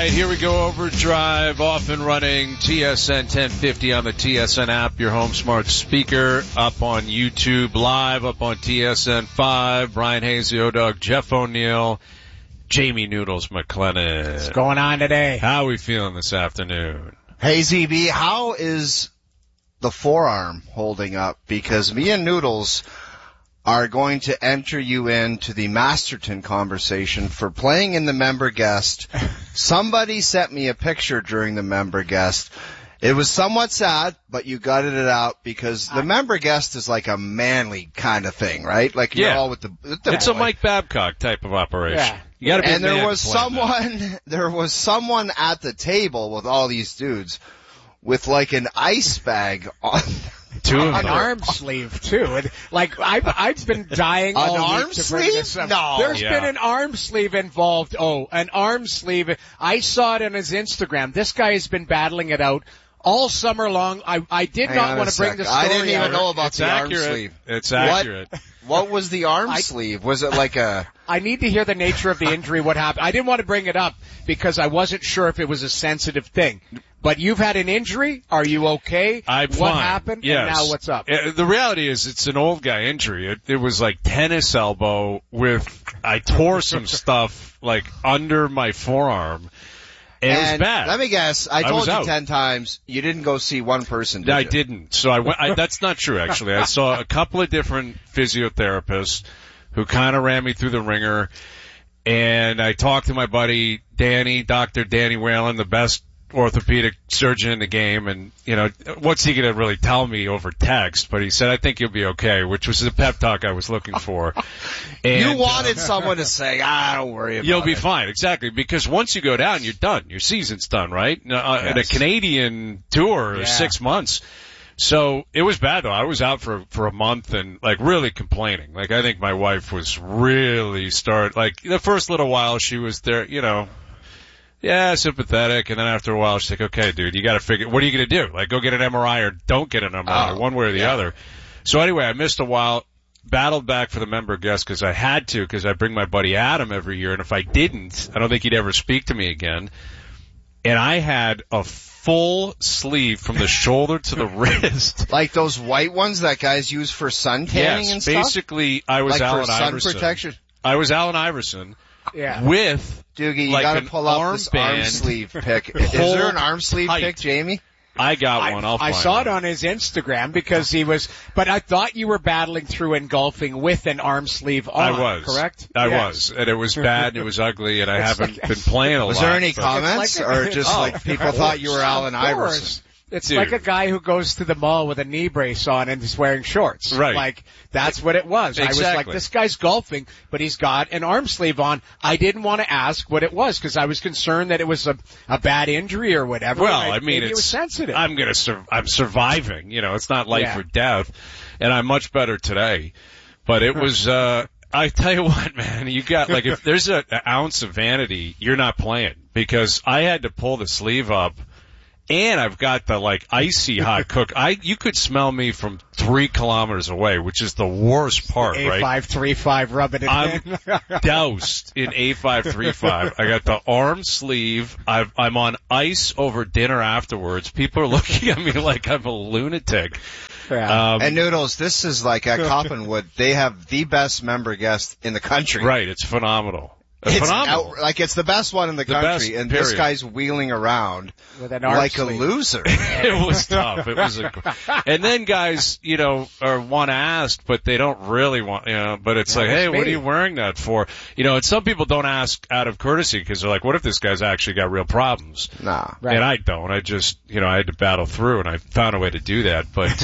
right, here we go. Overdrive, off and running. TSN 1050 on the TSN app, your home smart speaker. Up on YouTube Live, up on TSN 5. Brian Hayes, the O-Dog, Jeff O'Neill, Jamie Noodles McLennan. What's going on today? How are we feeling this afternoon? Hey, ZB, how is the forearm holding up? Because me and Noodles are going to enter you into the Masterton conversation for playing in the member guest. Somebody sent me a picture during the member guest. It was somewhat sad, but you gutted it out because the member guest is like a manly kind of thing, right? Like you're all with the it's boy. a Mike Babcock type of operation. Yeah. You gotta be and a man there was someone at the table with all these dudes with like an ice bag on an arm sleeve too. And like I've been dying all an arm week to bring this sleeve? up. No. There's been an arm sleeve involved. Oh, an arm sleeve. I saw it on his Instagram. This guy has been battling it out all summer long. I did not want to bring the story I didn't even out. know about the arm accurate. sleeve. It's accurate. What was the arm sleeve? Was it like a... I need to hear the nature of the injury, what happened. I didn't want to bring it up because I wasn't sure if it was a sensitive thing. But you've had an injury? Are you okay? I'm what fine. happened? Yes. And now what's up? The reality is it's an old guy injury. It was like tennis elbow I tore some stuff like under my forearm. And it was bad. Let me guess. I told you out. 10 times you didn't go see one person, did I you? didn't. So that's not true, actually. I saw a couple of different physiotherapists who kind of ran me through the ringer. And I talked to my buddy Danny, Dr. Danny Whalen, the best orthopedic surgeon in the game, and what's he gonna really tell me over text? But he said, I think you'll be okay, which was the pep talk I was looking for. And you wanted someone to say, don't worry about it. You'll be fine, exactly, because once you go down, you're done. Your season's done, right? At a Canadian tour, 6 months. So it was bad though. I was out for a month and like really complaining. Like I think my wife was really like the first little while she was there, sympathetic, and then after a while she's like, okay, dude, you gotta figure, what are you gonna do? Like, go get an MRI or don't get an MRI, one way or the other. So anyway, I missed a while, battled back for the member guest because I had to, because I bring my buddy Adam every year, and if I didn't, I don't think he'd ever speak to me again. And I had a full sleeve from the shoulder to the wrist. Like those white ones that guys use for sun tanning and stuff? Basically, I was like Allen for sun Iverson. Protection? I was Allen Iverson. Yeah. With Doogie, you like gotta an pull up this arm sleeve pic. Is there an arm sleeve pic, Jamie? I got one. I saw it on his Instagram because but I thought you were battling through engulfing with an arm sleeve on. I was. Correct? I was. And it was bad and it was ugly and I haven't been playing a lot. Was there any comments or just like people thought you were Allen Iverson? It's like a guy who goes to the mall with a knee brace on and is wearing shorts. Right. Like, that's what it was. Exactly. I was like, this guy's golfing, but he's got an arm sleeve on. I didn't want to ask what it was because I was concerned that it was a bad injury or whatever. Well, I mean, it was sensitive. I'm surviving. It's not life or death. And I'm much better today. But it was, I tell you what, man, you got, like, if there's an ounce of vanity, you're not playing because I had to pull the sleeve up. And I've got the like icy hot cook. You could smell me from 3 kilometers away, which is the worst part, right? A535 rubbing it in. I'm doused in A535. I got the arm sleeve. I'm on ice over dinner afterwards. People are looking at me like I'm a lunatic. Yeah. And Noodles, this is like at Coppenwood. They have the best member guest in the country. Right. It's phenomenal. It's the best one in the country, and this guy's wheeling around with an arm like sleeve. A loser. It was tough. It was and then guys, want to ask, but they don't really want, but it's like, hey, what are you wearing that for? And some people don't ask out of courtesy because they're like, what if this guy's actually got real problems? Nah. Right. And I don't. I just, I had to battle through and I found a way to do that. But,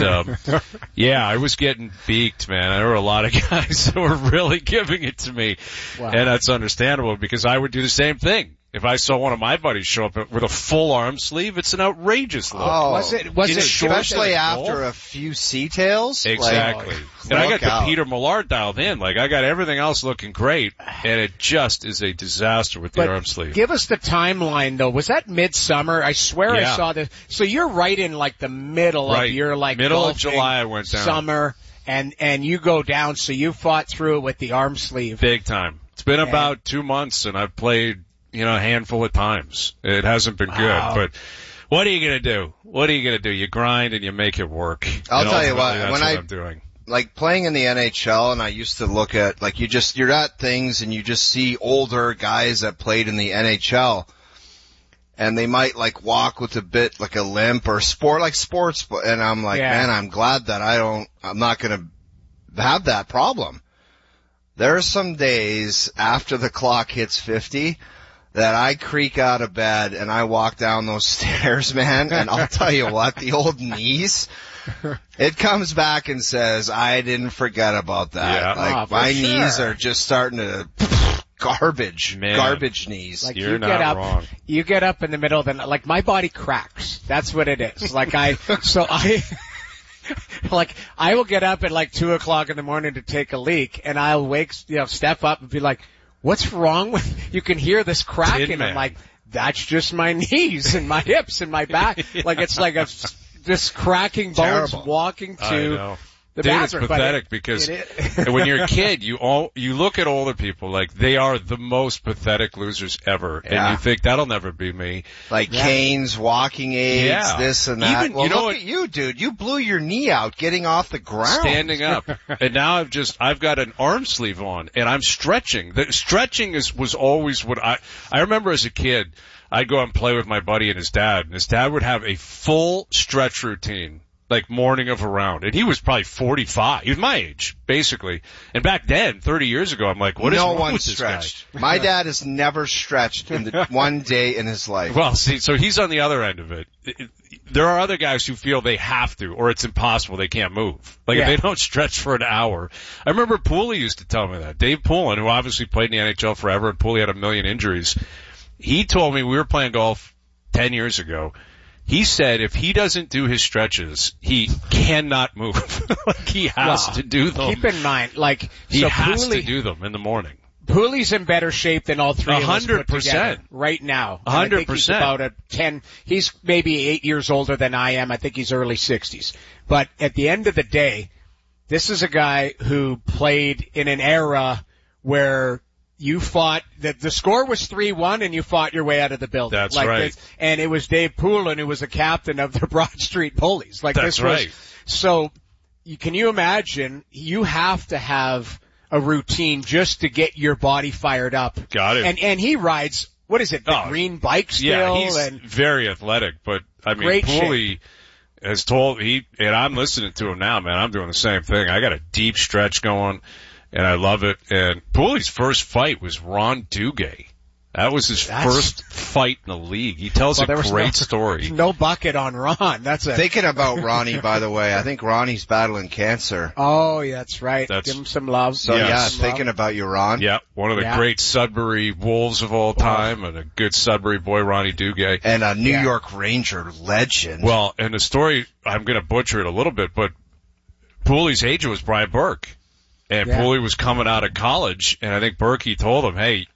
I was getting beaked, man. There were a lot of guys that were really giving it to me. Wow. And that's understandable because I would do the same thing. If I saw one of my buddies show up with a full arm sleeve, it's an outrageous look. Oh, was it especially after a few C-tails? Exactly. And I got the Peter Millard dialed in. Like, I got everything else looking great, and it just is a disaster with the arm sleeve. Give us the timeline, though. Was that midsummer? I swear I saw this. So you're right in, like, the middle of your, like, middle of July I went down. Summer, and you go down, so you fought through it with the arm sleeve. Big time. It's been about 2 months, and I've played a handful of times. It hasn't been good, but what are you going to do? What are you going to do? You grind and you make it work. I'll tell you what, that's what I'm doing. Like playing in the NHL, and I used to look at, like, you're at things and you just see older guys that played in the NHL, and they might like walk with a bit like a limp or sports, and I'm like, man, I'm glad that I'm not going to have that problem. There are some days after the clock hits 50 that I creak out of bed and I walk down those stairs, man, and I'll tell you what, the old knees, it comes back and says, I didn't forget about that. Yeah. Like, my knees are just starting to garbage knees. Like, you're not wrong. You get up in the middle of the night, like, my body cracks. That's what it is. Like, I will get up at like 2:00 in the morning to take a leak, and I'll step up and be like, what's wrong with, you can hear this cracking. I'm like, that's just my knees and my hips and my back. Like, it's like this cracking bones walking to the bathroom. It's pathetic because when you're a kid, you look at older people like they are the most pathetic losers ever, and you think that'll never be me. Like canes, walking aids, this and that. Even, look at you, dude. You blew your knee out getting off the ground, standing up, and now I've got an arm sleeve on, and I'm stretching. The stretching was always what I remember as a kid. I'd go and play with my buddy and his dad would have a full stretch routine. Like morning of a round. And he was probably 45. He was my age, basically. And back then, 30 years ago, I'm like, what is wrong with this stretched. guy? My dad has never stretched in one day in his life. Well, see, so he's on the other end of it. There are other guys who feel they have to, or it's impossible, they can't move. Like if they don't stretch for an hour. I remember Pooley used to tell me that. Dave Poulin, who obviously played in the NHL forever, and Pooley had a million injuries. He told me, we were playing golf 10 years ago, he said if he doesn't do his stretches, he cannot move. Like he has to do them. Keep in mind, like, he has to do them in the morning. Pooley's in better shape than all three of us put together right now. 100%. I think he's about he's maybe 8 years older than I am. I think he's early 60s. But at the end of the day, this is a guy who played in an era where you fought, the score was 3-1 and you fought your way out of the building. That's right. And it was Dave Poulin who was the captain of the Broad Street Bullies. Like that's right. So can you imagine, you have to have a routine just to get your body fired up. Got it. And he rides, what is it, the green bike still? Yeah, he's very athletic, but I mean, Pooley has told, and I'm listening to him now, man, I'm doing the same thing. I got a deep stretch going. And I love it. And Pooley's first fight was Ron Duguay. That was his first fight in the league. He tells a great story. No bucket on Ron. Thinking about Ronnie, by the way, I think Ronnie's battling cancer. Oh, yeah, that's right. Give him some love. So thinking about you, Ron. Yeah, one of the great Sudbury Wolves of all time, and a good Sudbury boy, Ronnie Duguay. And a New York Ranger legend. Well, and the story, I'm going to butcher it a little bit, but Pooley's agent was Brian Burke. And Pooley was coming out of college, and I think Berkey told him, hey,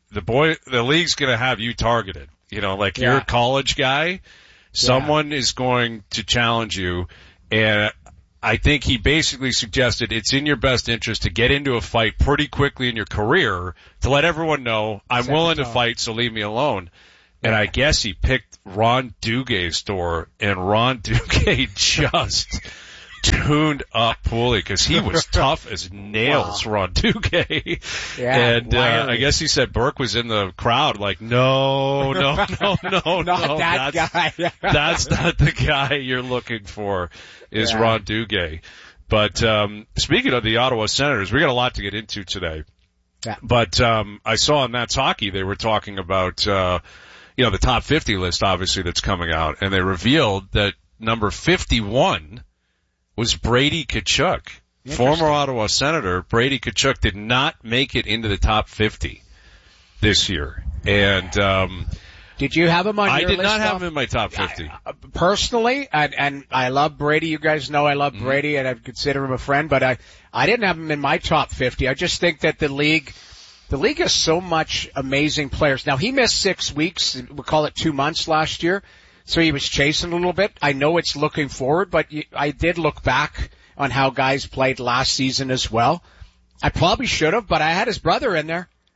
the league's going to have you targeted. Like you're a college guy. Someone is going to challenge you. And I think he basically suggested it's in your best interest to get into a fight pretty quickly in your career to let everyone know I'm willing to fight, so leave me alone. And I guess he picked Ron Duguay's store, and Ron Duguay just tuned up Pooley because he was tough as nails, Ron Duguay. And I guess he said Burke was in the crowd like, no, not that guy. That's not the guy you're looking for, is Ron Duguay. But speaking of the Ottawa Senators, we got a lot to get into today. Yeah. But I saw on That's Hockey they were talking about the top 50 list, obviously, that's coming out, and they revealed that number 51 was Brady Tkachuk. Former Ottawa Senator Brady Tkachuk did not make it into the top 50 this year. And did you have him on your list? I did not have him in my top 50. Personally, and I love Brady. You guys know I love Brady, and I consider him a friend, but I didn't have him in my top 50. I just think that the league has so much amazing players. Now, he missed 6 weeks, we'll call it 2 months last year. So he was chasing a little bit. I know it's looking forward, but I did look back on how guys played last season as well. I probably should have, but I had his brother in there.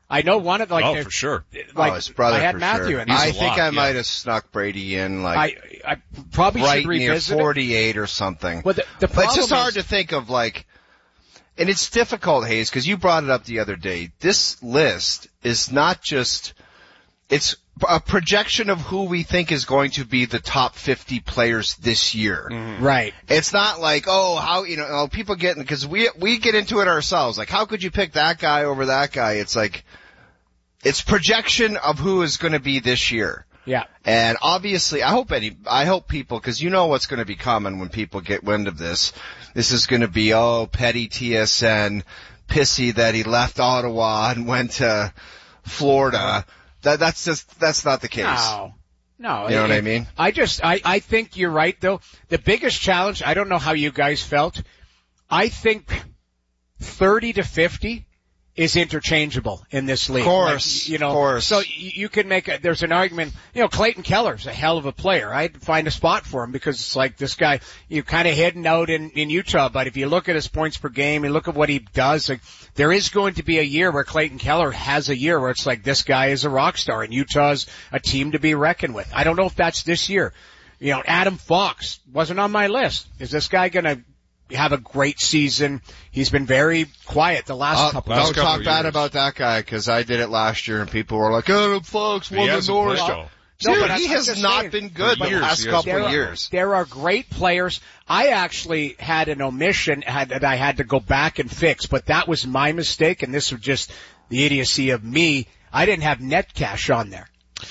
I know one of for sure. Like, his brother. I had for Matthew sure. in. I think I might have snuck Brady in like I probably right should near revisit 48 or something. Well, the But problem it's just hard is, to think of like, and it's difficult, Hayes, because you brought it up the other day. This list is not just, it's a projection of who we think is going to be the top 50 players this year. Mm-hmm. Right. It's not like, how, people get, because we get into it ourselves. Like, how could you pick that guy over that guy? It's like, it's projection of who is going to be this year. Yeah. And obviously, I hope people, because you know what's going to be coming when people get wind of this. This is going to be, petty TSN, pissy that he left Ottawa and went to Florida. That's not the case. No. You know what I mean? I think you're right though. The biggest challenge, I don't know how you guys felt. I think 30 to 50 is interchangeable in this league. Of course. Like, of course. So you can there's an argument, Clayton Keller's a hell of a player. I'd find a spot for him because it's like this guy, you're kind of hidden out in Utah, but if you look at his points per game, you look at what he does, like, there is going to be a year where Clayton Keller has a year where it's like this guy is a rock star and Utah's a team to be reckoned with. I don't know if that's this year. Adam Fox wasn't on my list. Is this guy going to have a great season? He's been very quiet the last couple of years. Don't talk bad about that guy because I did it last year and people were like, Adam Fox won the Norris. Dude, he has not been good the last couple of years. There are great players. I actually had an omission that I had to go back and fix, but that was my mistake, and this was just the idiocy of me. I didn't have Netcash on there.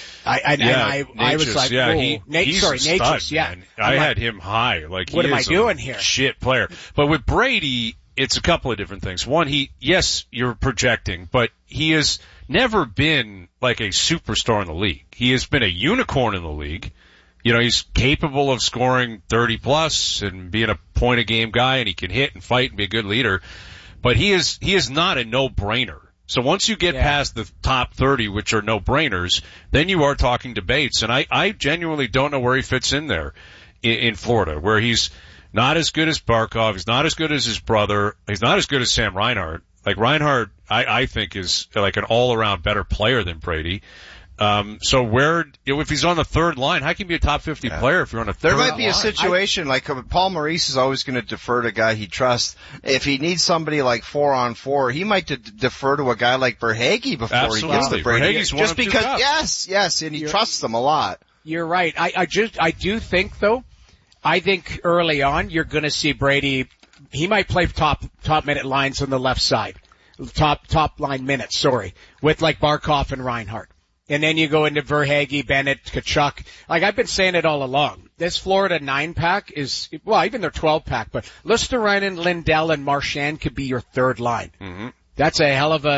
I was like, Natchez, yeah. I had him high. Like, what am I doing here? Shit player. But with Brady, it's a couple of different things. One, yes, you're projecting, but he has never been like a superstar in the league. He has been a unicorn in the league. He's capable of scoring 30 plus and being a point a game guy, and he can hit and fight and be a good leader. But he is not a no-brainer. So once you get past the top 30, which are no-brainers, then you are talking debates. And I genuinely don't know where he fits in there in Florida, where he's not as good as Barkov. He's not as good as his brother. He's not as good as Sam Reinhart. Like, Reinhart, I think, is like an all-around better player than Brady. So if he's on the third line, how can you be a top 50 player if you're on a third line? There might be a situation like Paul Maurice is always going to defer to a guy he trusts. If he needs somebody like 4-on-4, he might defer to a guy like Verhaeghe before he gets to Brady. Verhaeghe's one of because, yes, and he trusts them a lot. You're right. I do think though, I think early on you're going to see Brady, he might play top minute lines on the left side. Top line minutes, with like Barkov and Reinhart. And then you go into Verhaeghe, Bennett, Tkachuk. Like, I've been saying it all along. This Florida 9-pack is, even their 12-pack, but Luostarinen, Lindell, and Marchand could be your third line. Mm-hmm. That's a hell of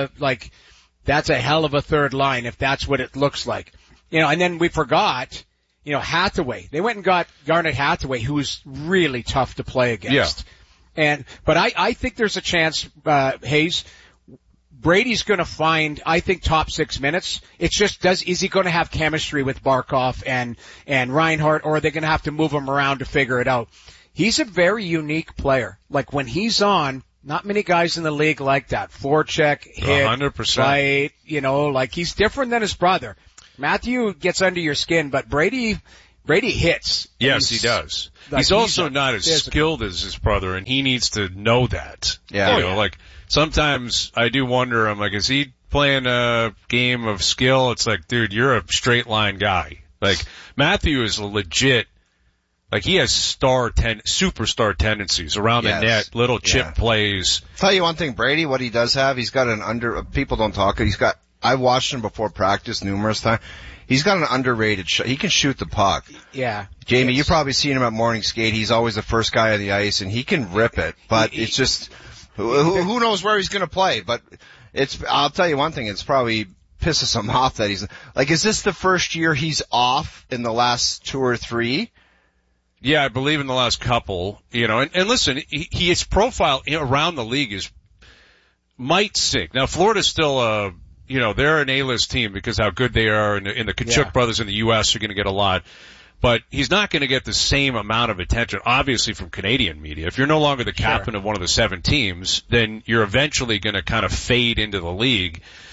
a third line if that's what it looks like. And then we forgot, Hathaway. They went and got Garnet Hathaway, who was really tough to play against. Yeah. But I think there's a chance, Hayes, Brady's going to find, I think, top 6 minutes. It's just, is he going to have chemistry with Barkov and Reinhart, or are they going to have to move him around to figure it out? He's a very unique player. Like, when he's on, not many guys in the league like that. Forecheck, hit, 100%. Fight, like, he's different than his brother. Matthew gets under your skin, but Brady hits. Yes, he does. Like, he's also not as skilled as his brother, and he needs to know that. Yeah. Like, sometimes I do wonder, I'm like, is he playing a game of skill? It's like, dude, you're a straight line guy. Like, Matthew is legit, like, he has superstar tendencies around the net, little chip plays. Tell you one thing, Brady, what he does have, he's got people don't talk, I've watched him before practice numerous times. He's got an underrated shot. He can shoot the puck. Yeah. Jamie, you've probably seen him at morning skate. He's always the first guy on the ice, and he can rip it. But it's just, who knows where he's going to play? But I'll tell you one thing, it's probably pisses him off that he's, like, is this the first year he's off in the last 2 or 3? Yeah, I believe in the last couple, and listen, his profile around the league might sink. Now, Florida's still they're an A-list team because how good they are, and the Tkachuk brothers in the U.S. are going to get a lot. But he's not going to get the same amount of attention, obviously, from Canadian media. If you're no longer the captain of one of the 7 teams, then you're eventually going to kind of fade into the league.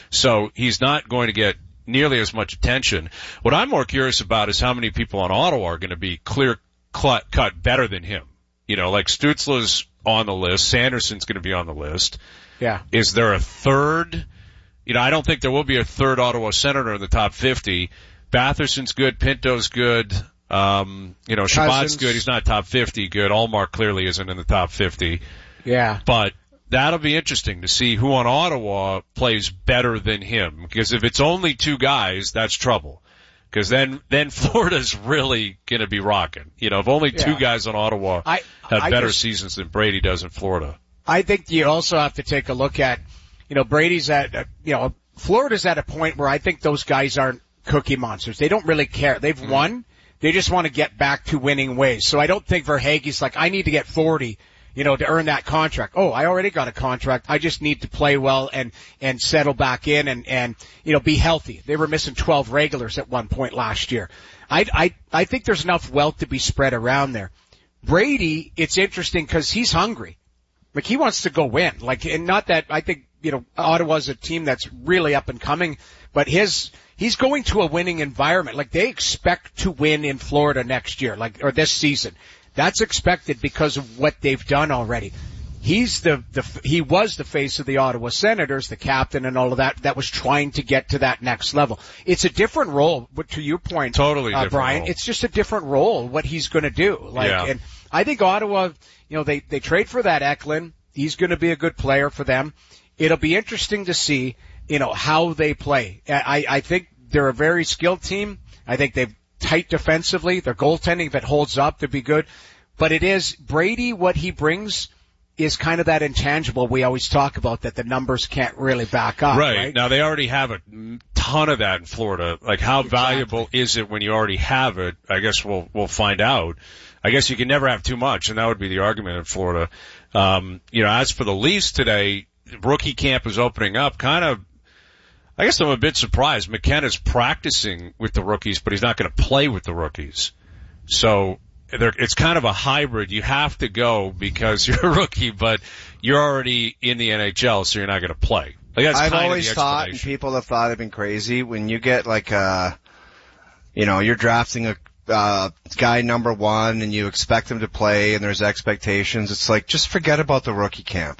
So he's not going to get nearly as much attention. What I'm more curious about is how many people on Ottawa are going to be clear cut better than him. You know, like Stützle's on the list. Sanderson's going to be on the list. Yeah. Is there a third? You know, I don't think there will be a third Ottawa Senator in the top 50. Batherson's good. Pinto's good. Shabbat's good. He's not top 50 good. Allmark clearly isn't in the top 50. Yeah. But that'll be interesting to see who on Ottawa plays better than him. Because if it's only two guys, that's trouble. Because then Florida's really going to be rocking. You know, if only two guys on Ottawa have better seasons than Brady does in Florida. I think you also have to take a look at, Brady's Florida's at a point where I think those guys aren't cookie monsters. They don't really care. They've won. They just want to get back to winning ways. So I don't think Verhaeghe's like, I need to get 40, to earn that contract. Oh, I already got a contract. I just need to play well and settle back in and be healthy. They were missing 12 regulars at one point last year. I think there's enough wealth to be spread around there. Brady, it's interesting because he's hungry. Like, he wants to go win. Like, and not that I think, Ottawa's a team that's really up and coming, but he's going to a winning environment. Like, they expect to win in Florida next year, or this season. That's expected because of what they've done already. He was the face of the Ottawa Senators, the captain and all of that was trying to get to that next level. It's a different role, but to your point, totally different Brian, role. It's just a different role, what he's going to do. And I think Ottawa, they trade for that Eklund. He's going to be a good player for them. It'll be interesting to see, how they play. I think they're a very skilled team. I think they've tight defensively. Their goaltending, if it holds up, they'd be good. But it is Brady, what he brings is kind of that intangible we always talk about that the numbers can't really back up. Right. Now they already have a ton of that in Florida. Like, how valuable is it when you already have it? I guess we'll find out. I guess you can never have too much, and that would be the argument in Florida. As for the Leafs today, rookie camp is opening up. I guess I'm a bit surprised. McKenna's practicing with the rookies, but he's not going to play with the rookies. So it's kind of a hybrid. You have to go because you're a rookie, but you're already in the NHL, so you're not going to play. Like, that's I've kind always of the thought, and people have thought I've been crazy, when you get you're drafting a guy number one and you expect him to play and there's expectations, it's like, just forget about the rookie camp.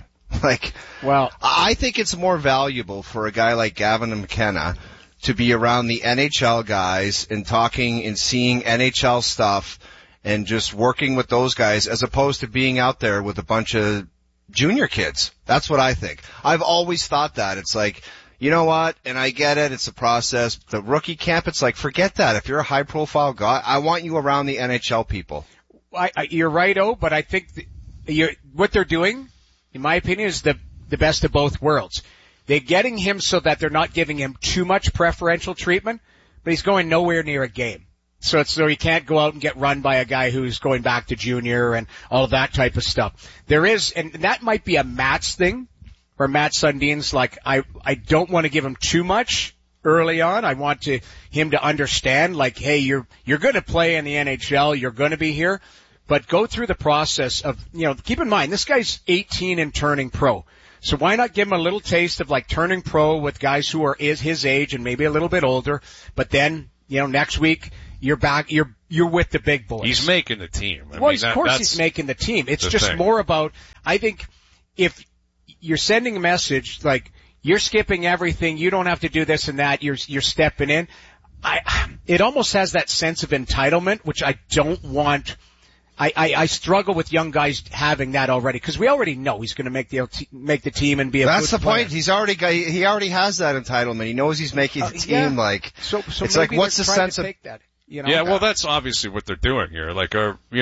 I think it's more valuable for a guy like Gavin McKenna to be around the NHL guys and talking and seeing NHL stuff and just working with those guys as opposed to being out there with a bunch of junior kids. That's what I think. I've always thought that. It's like, you know what? And I get it. It's a process. The rookie camp, it's like, forget that. If you're a high profile guy, I want you around the NHL people. You're right, but I think what they're doing, in my opinion, is the best of both worlds. They're getting him so that they're not giving him too much preferential treatment, but he's going nowhere near a game. So he can't go out and get run by a guy who's going back to junior and all of that type of stuff. There is, and that might be a Matt's thing, where Matt Sundin's like, I don't want to give him too much early on. I want him to understand, like, hey, you're going to play in the NHL, you're going to be here, but go through the process of, keep in mind, this guy's 18 and turning pro. So why not give him a little taste of like turning pro with guys who are his age and maybe a little bit older, but then, next week, you're back, you're with the big boys. He's making the team. Of course he's making the team. It's just thing. More about, I think, if you're sending a message like, you're skipping everything, you don't have to do this and that, you're stepping in. It almost has that sense of entitlement, which I don't want. I struggle with young guys having that already, because we already know he's going to make the team and be a That's good player. That's the point. He already has that entitlement. He knows he's making the team. So it's like, what's the sense of that? Yeah, well, that's obviously what they're doing here. Like,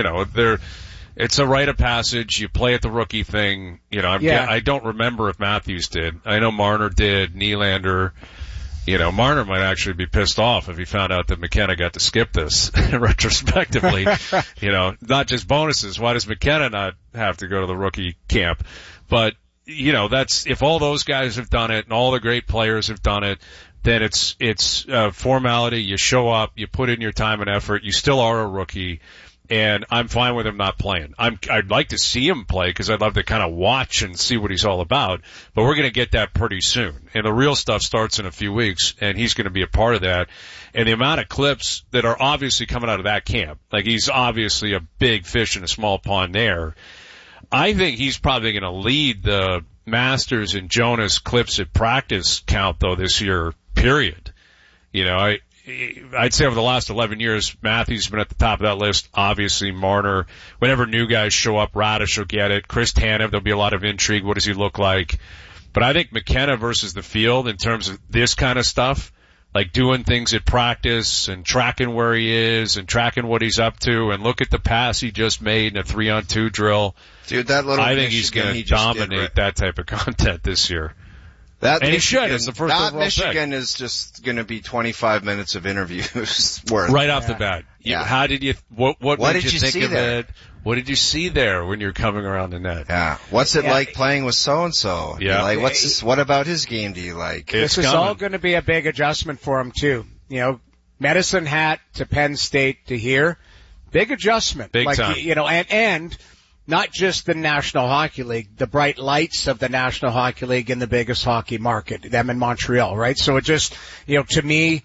it's a rite of passage. You play at the rookie thing. I don't remember if Matthews did. I know Marner did, Nylander. Marner might actually be pissed off if he found out that McKenna got to skip this retrospectively. Not just bonuses. Why does McKenna not have to go to the rookie camp? But, that's, if all those guys have done it and all the great players have done it, then it's formality. You show up, you put in your time and effort. You still are a rookie. and I'm fine with him not playing. I'd like to see him play because I'd love to kind of watch and see what he's all about, but we're going to get that pretty soon. And the real stuff starts in a few weeks, and he's going to be a part of that. And the amount of clips that are obviously coming out of that camp, like he's obviously a big fish in a small pond there. I think he's probably going to lead the Masters and Jonas clips at practice count though this year, period. You know, I'd say over the last 11 years, Matthews has been at the top of that list. Obviously, Marner. Whenever new guys show up, Radish will get it. Chris Tanev, there'll be a lot of intrigue. What does he look like? But I think McKenna versus the field in terms of this kind of stuff, like doing things at practice and tracking where he is and tracking what he's up to, and look at the pass he just made in a 3-on-2 drill. Dude, that little I think he's going to dominate that type of content this year. And he should. It's the first overall Michigan pick. is just going to be 25 minutes of interviews worth. Right off the bat. Yeah. How did you? What did you think of there? it? What did you see there when you're coming around the net? Yeah. What's it like playing with so and so? Yeah. Like, what about his game do you like? This is all going to be a big adjustment for him too. You know, Medicine Hat to Penn State to here, big adjustment. Big time. You know, and not just the National Hockey League, the bright lights of the National Hockey League in the biggest hockey market, them in Montreal, right? So it just, you know, to me,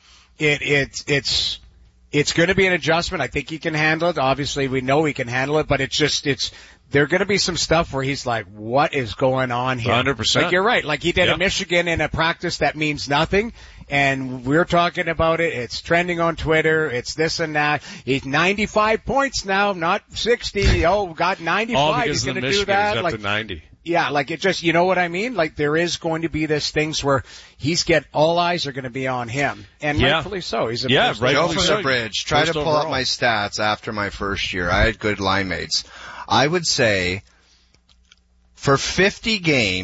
it's going to be an adjustment. I think he can handle it. Obviously, we know he can handle it, but there going to be some stuff where he's like, what is going on here? 100%. Like, you're right. Like, he did in Michigan in a practice that means nothing, and we're talking about it. It's trending on Twitter. It's this and that. He's 95 points now, not 60. Oh, got 95. All because he's going to do that. He's up like, to 90. Yeah, like it just, you know what I mean? Like, there is going to be this things where all eyes are going to be on him. And rightfully so. He's a Go from the bridge. Try to pull up my stats after my first year. I had good line mates. I would say for 60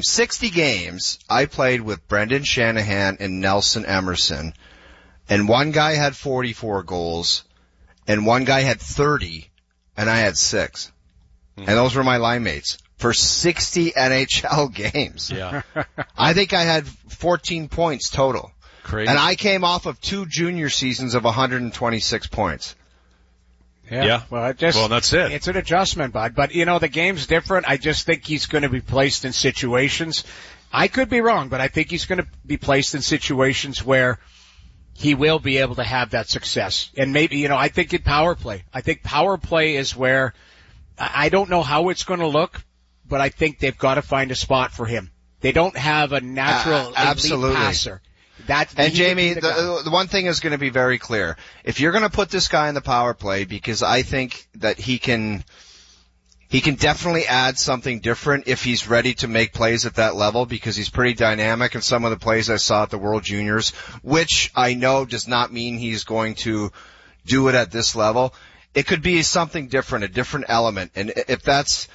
games, I played with Brendan Shanahan and Nelson Emerson. And one guy had 44 goals, and one guy had 30, and I had 6. Mm-hmm. And those were my line mates. For 60 NHL games. Yeah. I think I had 14 points total. Crazy. And I came off of 2 junior seasons of 126 points. Yeah. Well, that's it. It's an adjustment, bud. But, you know, the game's different. I just think he's going to be placed in situations. I could be wrong, but I think he's going to be placed in situations where he will be able to have that success. And maybe, you know, I think in power play. I think power play is where I don't know how it's going to look, but I think they've got to find a spot for him. They don't have a natural elite passer. And Jamie, the one thing is going to be very clear. If you're going to put this guy in the power play, because I think that he can definitely add something different if he's ready to make plays at that level, because he's pretty dynamic in some of the plays I saw at the World Juniors, which I know does not mean he's going to do it at this level. It could be something different, a different element. And if that's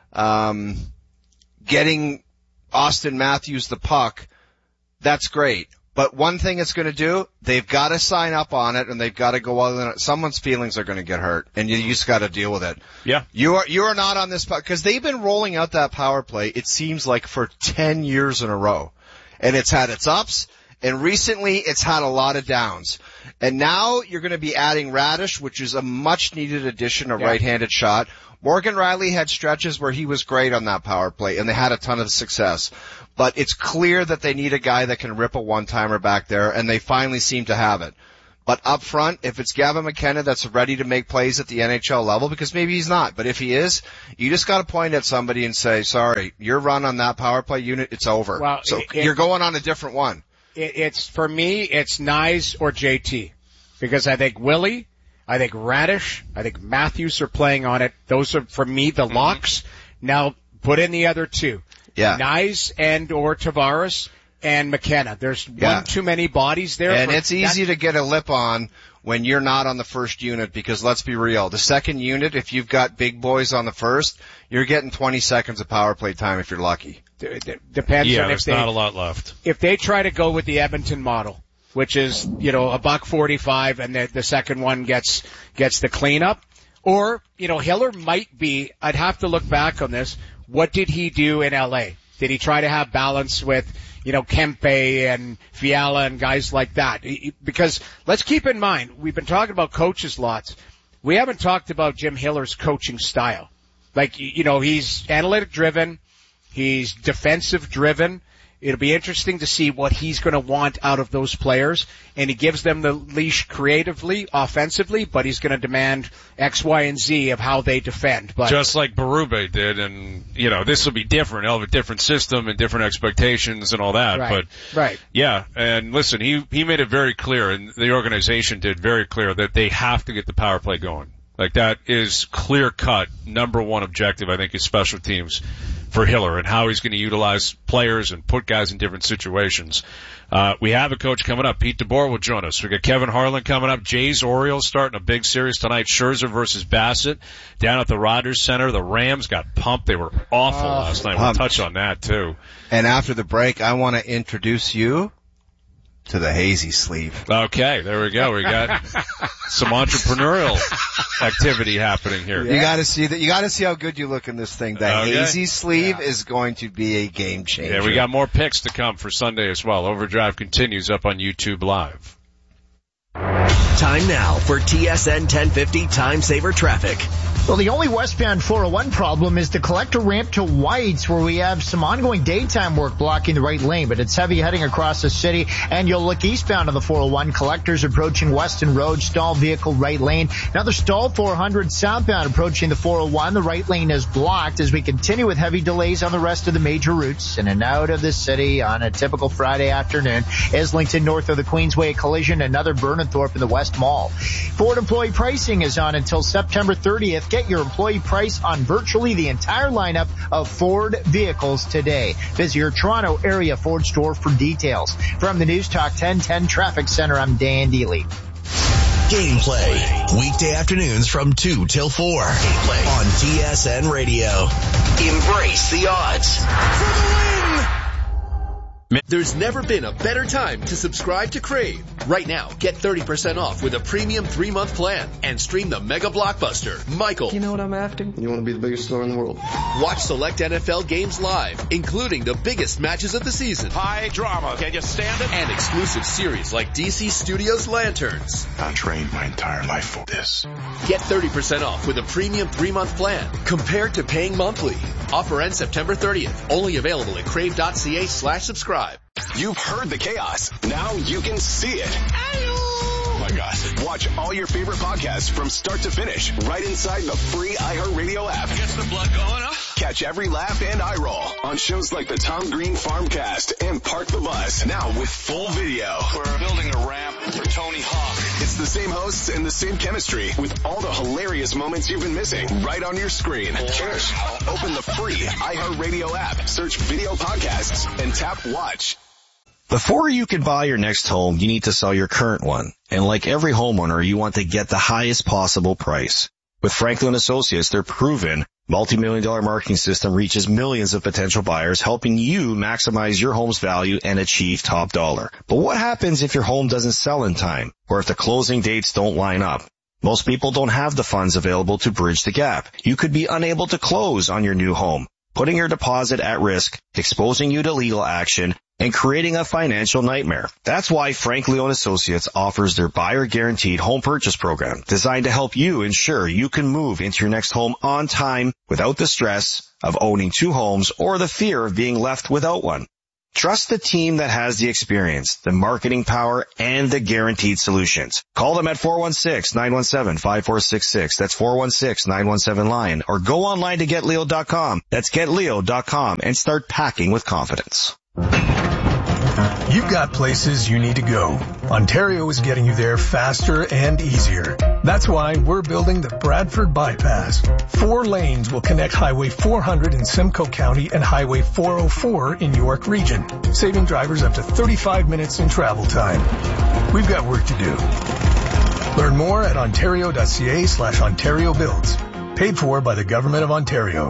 getting Austin Matthews the puck, that's great. But one thing it's going to do, they've got to sign up on it, and they've got to go all in. Someone's feelings are going to get hurt, and you just got to deal with it. Yeah. You are not on this, because they've been rolling out that power play, it seems like, for 10 years in a row. And it's had its ups, and recently it's had a lot of downs. And now you're going to be adding Radish, which is a much-needed addition, a right-handed shot. Morgan Rielly had stretches where he was great on that power play, and they had a ton of success. But it's clear that they need a guy that can rip a one-timer back there, and they finally seem to have it. But up front, if it's Gavin McKenna that's ready to make plays at the NHL level, because maybe he's not, but if he is, you just got to point at somebody and say, sorry, your run on that power play unit, it's over. Well, so you're going on a different one. It's for me, it's Nyes or JT, because I think Willie, I think Radish, I think Matthews are playing on it. Those are, for me, the locks. Now, put in the other two. Yeah. Nyes and or Tavares and McKenna. There's one too many bodies there. And it's easy to get a lip on when you're not on the first unit, because let's be real. The second unit, if you've got big boys on the first, you're getting 20 seconds of power play time if you're lucky. Depends on if there's not a lot left. If they try to go with the Edmonton model, which is, you know, $1.45 and the second one gets the cleanup, or, you know, Hiller might be, I'd have to look back on this. What did he do in LA? Did he try to have balance with, you know, Kempe and Fiala and guys like that? Because let's keep in mind, we've been talking about coaches lots. we haven't talked about Jim Hiller's coaching style. Like, you know, he's analytic driven. He's defensive driven. It'll be interesting to see what he's going to want out of those players, and he gives them the leash creatively, offensively, but he's going to demand X, Y, and Z of how they defend. But just like Berube did, and, you know, this will be different. He'll have a different system and different expectations and all that. Right. But, yeah, and listen, he made it very clear, and the organization did very clear that they have to get the power play going. Like, that is clear-cut, number one objective, I think, is special teams for Hiller and how he's going to utilize players and put guys in different situations. We have a coach coming up. Pete DeBoer will join us. We got Kevin Harlan coming up. Jays Orioles starting a big series tonight. Scherzer versus Bassett down at the Rogers Center. The Rams got pumped. They were awful last night. We'll touch on that too. And after the break, I want to introduce you to the hazy sleeve. Okay, there we go. We got some entrepreneurial activity happening here. You got to see that. You got to see how good you look in this thing. The hazy sleeve is going to be a game changer. Yeah, we got more picks to come for Sunday as well. Overdrive continues up on YouTube Live. Time now for TSN 1050 Time Saver Traffic. Well, the only westbound 401 problem is the collector ramp to Whites, where we have some ongoing daytime work blocking the right lane, but it's heavy heading across the city. And you'll look eastbound on the 401. Collectors approaching Weston Road, stall vehicle right lane. Another stall 400 southbound approaching the 401. The right lane is blocked as we continue with heavy delays on the rest of the major routes. In and out of the city on a typical Friday afternoon. Islington north of the Queensway collision, another Burnenthorpe in the West Mall. Ford employee pricing is on until September 30th. Get your employee price on virtually the entire lineup of Ford vehicles today. Visit your Toronto area Ford store for details. From the News Talk 1010 Traffic Center, I'm Dan Deely. Gameplay. Weekday afternoons from 2 till 4. Gameplay on TSN Radio. Embrace the odds. For the win! There's never been a better time to subscribe to Crave. Right now, get 30% off with a premium 3-month plan and stream the mega blockbuster, Michael. You know what I'm after? You want to be the biggest star in the world. Watch select NFL games live, including the biggest matches of the season. High drama. Can you stand it? And exclusive series like DC Studios Lanterns. I trained my entire life for this. Get 30% off with a premium 3-month plan compared to paying monthly. Offer ends September 30th. Only available at crave.ca/subscribe. You've heard the chaos. Now you can see it. Oh my God. Watch all your favorite podcasts from start to finish right inside the free iHeartRadio app. Gets the blood going, huh? Catch every laugh and eye roll on shows like the Tom Green Farmcast and Park the Bus. Now with full video. We're building a ramp for Tony Hawk. It's the same hosts and the same chemistry with all the hilarious moments you've been missing right on your screen. Cheers. Open the free iHeartRadio app, search video podcasts, and tap watch. Before you can buy your next home, you need to sell your current one. And like every homeowner, you want to get the highest possible price. With Franklin Associates, their proven multi-million-dollar marketing system reaches millions of potential buyers, helping you maximize your home's value and achieve top dollar. But what happens if your home doesn't sell in time, or if the closing dates don't line up? Most people don't have the funds available to bridge the gap. You could be unable to close on your new home, putting your deposit at risk, exposing you to legal action, and creating a financial nightmare. That's why Franklin Associates offers their buyer guaranteed home purchase program, designed to help you ensure you can move into your next home on time without the stress of owning 2 homes or the fear of being left without one. Trust the team that has the experience, the marketing power, and the guaranteed solutions. Call them at 416-917-5466. That's 416-917-LION. Or go online to GetLeo.com. That's GetLeo.com and start packing with confidence. You've got places you need to go. Ontario is getting you there faster and easier. That's why we're building the Bradford Bypass. 4 lanes will connect Highway 400 in Simcoe County and Highway 404 in York Region, saving drivers up to 35 minutes in travel time. We've got work to do. Learn more at ontario.ca/Ontario Builds. Paid for by the Government of Ontario.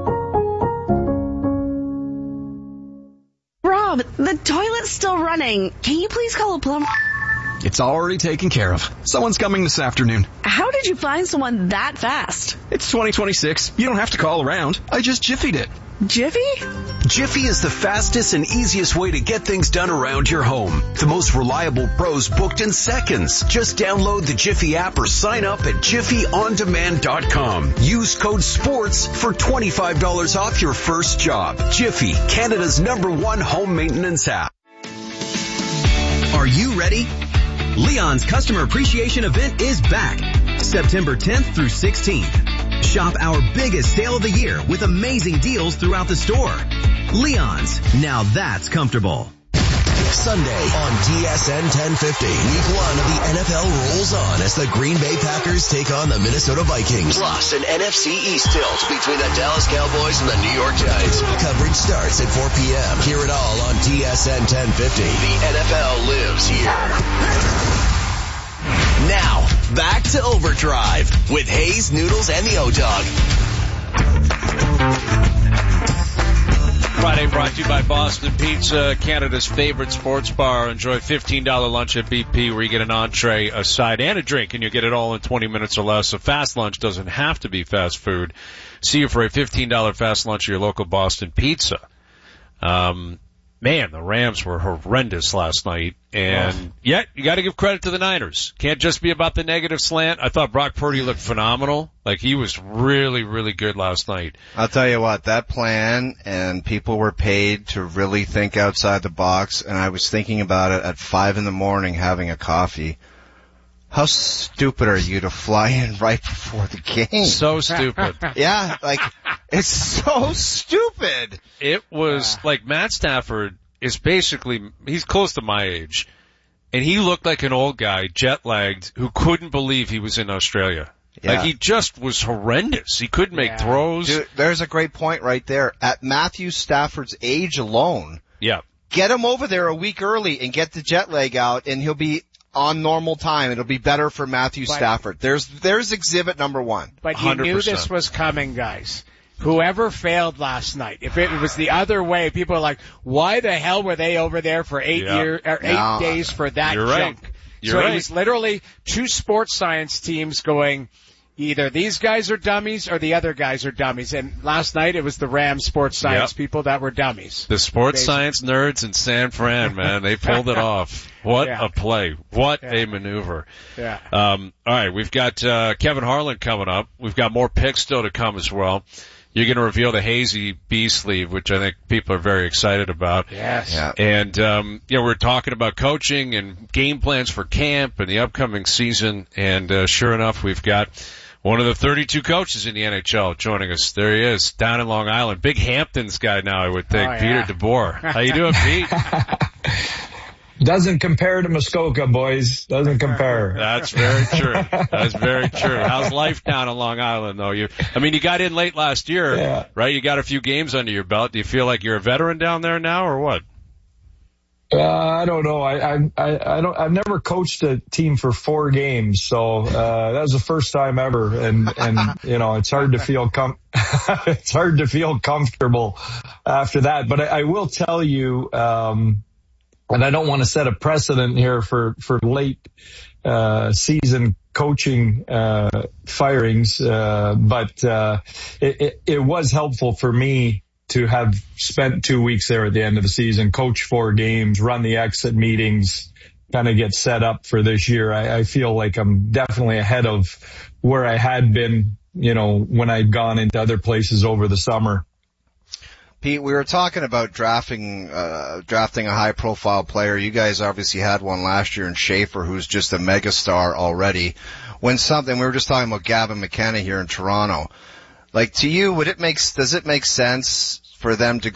Rob, the toilet's still running. Can you please call a plumber? It's already taken care of. Someone's coming this afternoon. How did you find someone that fast? It's 2026. You don't have to call around. I just Jiffied it. Jiffy? Jiffy is the fastest and easiest way to get things done around your home. The most reliable pros booked in seconds. Just download the Jiffy app or sign up at jiffyondemand.com. Use code SPORTS for $25 off your first job. Jiffy, Canada's #1 home maintenance app. Are you ready? Leon's Customer Appreciation Event is back, September 10th through 16th. Shop our biggest sale of the year with amazing deals throughout the store. Leon's, now that's comfortable. Sunday on TSN 1050. Week 1 of the NFL rolls on as the Green Bay Packers take on the Minnesota Vikings. Plus an NFC East tilt between the Dallas Cowboys and the New York Giants. Coverage starts at 4 p.m. Hear it all on TSN 1050. The NFL lives here. Now, back to Overdrive with Hayes, Noodles, and the O-Dog. Friday brought to you by Boston Pizza, Canada's favorite sports bar. Enjoy $15 lunch at BP where you get an entree, a side, and a drink, and you get it all in 20 minutes or less. A fast lunch doesn't have to be fast food. See you for a $15 fast lunch at your local Boston Pizza. Man, the Rams were horrendous last night, and yet you got to give credit to the Niners. Can't just be about the negative slant. I thought Brock Purdy looked phenomenal. Like, he was really, really good last night. I'll tell you what, that plan, and people were paid to really think outside the box, and I was thinking about it at 5 a.m. having a coffee. How stupid are you to fly in right before the game? So stupid. Yeah, like, it's so stupid. It was like Matt Stafford is basically, he's close to my age, and he looked like an old guy, jet-lagged, who couldn't believe he was in Australia. Yeah. Like, he just was horrendous. He couldn't make throws. Dude, there's a great point right there. At Matthew Stafford's age alone, get him over there a week early and get the jet lag out, and he'll be on normal time. It'll be better for Matthew Stafford. There's exhibit number 1. But you 100%. Knew this was coming, guys. Whoever failed last night, if it was the other way, people are like, why the hell were they over there for 8 days for that junk? Right. So it was literally 2 sports science teams going, either these guys are dummies or the other guys are dummies. And last night it was the Rams sports science people that were dummies. The sports science nerds in San Fran, man, they pulled it off. What a play. What a maneuver. Yeah. All right, we've got Kevin Harlan coming up. We've got more picks still to come as well. You're going to reveal the Hazy B sleeve, which I think people are very excited about. Yes. Yeah. And, we're talking about coaching and game plans for camp and the upcoming season. And, sure enough, we've got one of the 32 coaches in the NHL joining us. There he is, down in Long Island. Big Hamptons guy now, I would think. Peter DeBoer. How you doing, Pete? Doesn't compare to Muskoka, boys. Doesn't compare. That's very true. That's very true. How's life down on Long Island, though? You got in late last year, right? You got a few games under your belt. Do you feel like you're a veteran down there now, or what? I don't know. I've never coached a team for 4 games, so that was the first time ever. And it's hard to feel it's hard to feel comfortable after that. But I will tell you, and I don't want to set a precedent here for late season coaching firings, but it was helpful for me to have spent 2 weeks there at the end of the season, coach 4 games, run the exit meetings, kind of get set up for this year. I feel like I'm definitely ahead of where I had been, when I'd gone into other places over the summer. Pete, we were talking about drafting a high-profile player. You guys obviously had one last year in Schaefer, who's just a megastar already. We were just talking about Gavin McKenna here in Toronto. Like, to you, does it make sense for them to